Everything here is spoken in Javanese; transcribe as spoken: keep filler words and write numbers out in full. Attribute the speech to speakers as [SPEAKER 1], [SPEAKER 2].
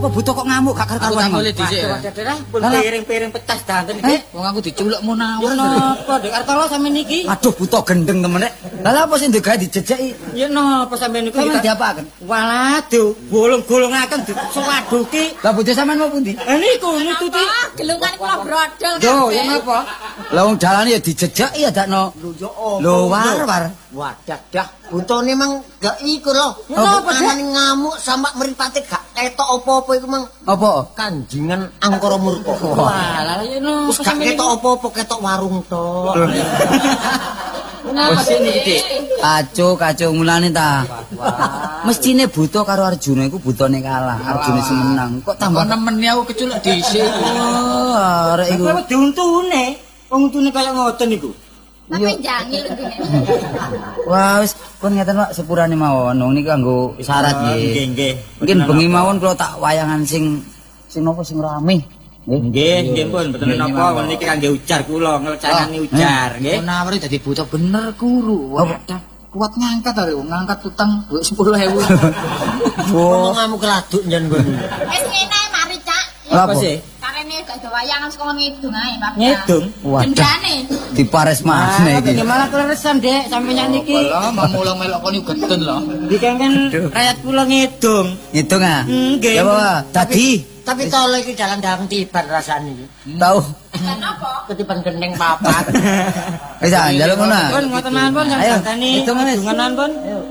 [SPEAKER 1] apa butuh kok ngamuk gak karuan.
[SPEAKER 2] Aku boleh dhisik.
[SPEAKER 3] Piring-piring pecah danten iki.
[SPEAKER 2] Wong aku diculuk munawar.
[SPEAKER 3] Napa Dek Kartolo sampean iki?
[SPEAKER 1] Aduh butuh gendeng temen rek. Lah apa sing digawe dijejeki?
[SPEAKER 3] Ya napa sampean niku?
[SPEAKER 1] Sampeyan diapaken?
[SPEAKER 3] Walah, digolong-golongaken disewaduki.
[SPEAKER 1] Lah bojo sampean mau pundi?
[SPEAKER 3] Ha niku nututi
[SPEAKER 4] Gelungan kula brodol.
[SPEAKER 3] Yo, ya napa?
[SPEAKER 1] Lah wong dalane ya dijejeki ya dakno. Lho war-war.
[SPEAKER 5] Wadah dah, buntone mang gak iku lho.
[SPEAKER 3] Napa, Dek?
[SPEAKER 5] Anane ngamuk sampak mripate gak ketok apa-apa iku mang.
[SPEAKER 1] Apa?
[SPEAKER 5] Kanjingan angkara murka.
[SPEAKER 3] Walah, ya napa
[SPEAKER 5] Wis gak ketok apa-apa, ketok warung tok.
[SPEAKER 3] Napa sini Dik?
[SPEAKER 1] Kacau, kacau mulane ta. Mestine buta karo Arjuna iku butane kalah. Arjuna sing menang. Kok tambah
[SPEAKER 2] nemeni aku keculuk dhisik.
[SPEAKER 1] Oh, arek iku.
[SPEAKER 3] Apa diuntune? Wong untune kaya ngoten niku.
[SPEAKER 4] Tapi jangil ngene.
[SPEAKER 1] Wah, wis pun ngeten Pak sepurane mawon. Wong niki kanggo syarat nggih.
[SPEAKER 3] Nggih, nggih.
[SPEAKER 1] Mungkin bengi mawon kula tak wayangan sing sing napa sing rame.
[SPEAKER 3] Nggih, nggih pun mboten napa niki kangge ujar kula, ngelecangani ujar, nggih.
[SPEAKER 2] Munawar dadi buta bener guru. Kuat ngangkat arek wong ngangkat utang duit sepuluh ribu.
[SPEAKER 5] Wong ngamuk keladuk njen nggon.
[SPEAKER 4] Wis ngene ae mari Cak.
[SPEAKER 3] Apa sih?
[SPEAKER 4] Karene gak ada wayangan sekolah ngidung ae, Pak.
[SPEAKER 3] Ngidung?
[SPEAKER 4] Dendane.
[SPEAKER 1] Dipares maneh iki.
[SPEAKER 3] Gimana kleresan, Dek, sampeyan niki?
[SPEAKER 2] Lah mamulung melok kon geden lho.
[SPEAKER 3] Dikangen rakyat kula ngidung.
[SPEAKER 1] Ngitung ah.
[SPEAKER 3] Nggih.
[SPEAKER 1] Ya apa? Dadi
[SPEAKER 5] Tapi tole iki dalan-dalan tiban rasane iki.
[SPEAKER 1] tahu.
[SPEAKER 4] Dan apa?
[SPEAKER 5] Ketiban gendeng papat.
[SPEAKER 1] Wis ah, njaluk ngono.
[SPEAKER 3] Pun ngoten mawon pun
[SPEAKER 1] Ayo,
[SPEAKER 3] sampeyan
[SPEAKER 1] hitung wis.
[SPEAKER 3] dunganan pun.